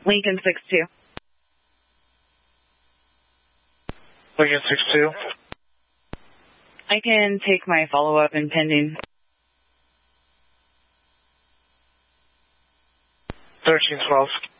Lincoln 6-2. Lincoln 6-2. I can take my follow-up in pending. 1312.